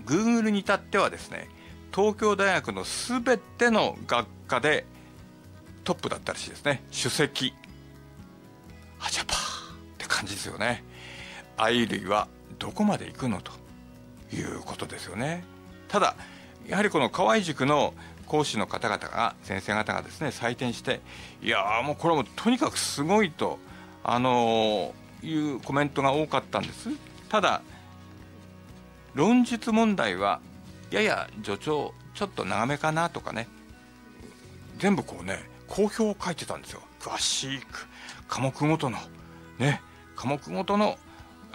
Google に至ってはですね、東京大学のすべての学科でトップだったらしいですね。首席はちゃぱーって感じですよね。アイ類はどこまで行くのということですよね。ただやはりこの河合塾の講師の方々が、先生方がですね、採点して、いやーもうこれはもうとにかくすごいというコメントが多かったんです。ただ論述問題はやや助長ちょっと長めかなとかね、全部こうね好評を書いてたんですよ。詳しく科目ごとのね、科目ごとの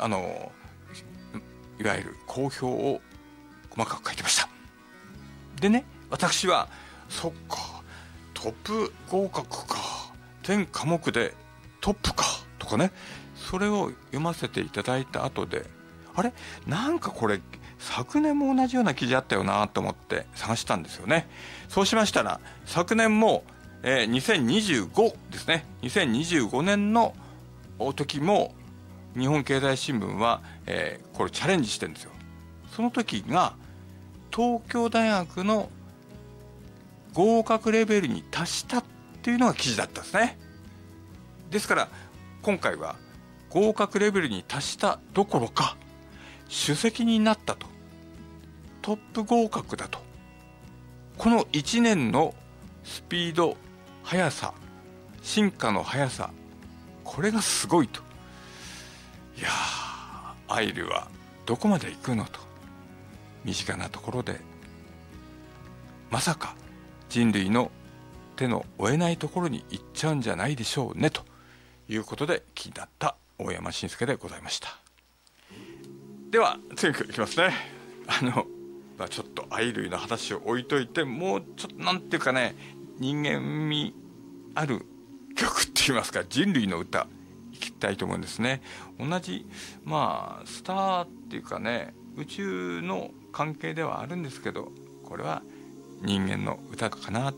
いわゆる好評を細かく書いてました。でね、私はそっか、トップ合格か、全科目でトップかとかね、それを読ませていただいた後で、あれなんかこれ昨年も同じような記事あったよなと思って探したんですよね。そうしましたら昨年も、2025ですね、2025年の時も日本経済新聞は、これチャレンジしてるんですよ。その時が東京大学の合格レベルに達したっていうのが記事だったんですね。ですから今回は合格レベルに達したどころか首席になったと、トップ合格だと、この1年のスピード、速さ、進化の速さ、これがすごいと。いやー、アイルはどこまで行くのと、身近なところでまさか人類の手の負えないところに行っちゃうんじゃないでしょうね、ということで気になった大山伸介でございました。では次いきますね。ちょっとアイ類の話を置いといて、もうちょっとなんていうかね、人間味ある曲って言いますか、人類の歌いきたいと思うんですね。同じスターっていうかね、宇宙の関係ではあるんですけど、これは人間の歌かな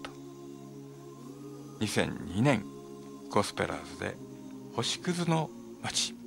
と。2002年ゴスペラーズで星屑の街。